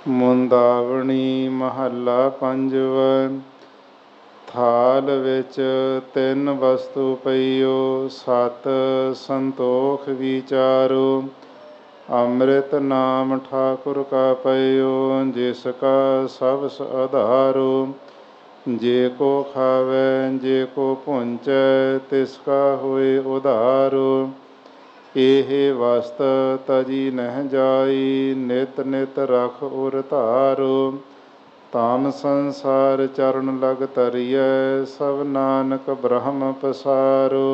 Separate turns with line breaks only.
ਮੁੰਦਾਵਣੀ ਮਹੱਲਾ ਪੰਜਵਾਂ। ਥਾਲ ਵਿੱਚ ਤਿੰਨ ਵਸਤੂ ਪਈਓ, ਸਤ ਸੰਤੋਖ ਵਿਚਾਰੋ। ਅੰਮ੍ਰਿਤ ਨਾਮ ਠਾਕੁਰ ਕਾ ਪਈਓ, ਜਿਸ ਕਾ ਸਭ ਆਧਾਰੋ। ਜੇ ਕੋ ਖਾਵੈ ਜੇ ਕੋ ਭੁੰਚੈ, ਤਿਸ ਕਾ ਹੋਏ ਉਧਾਰੋ। ਇਹ ਵਸਤ ਤਜੀ ਨਹਿ ਜਾਈ, ਨਿਤ ਨਿਤ ਰਖ ਉਰ ਧਾਰੋ। ਤਾਮ ਸੰਸਾਰ ਚਰਨ ਲਗ ਤਰੀਐ, ਸਭ ਨਾਨਕ ਬ੍ਰਹਮ ਪਸਾਰੋ।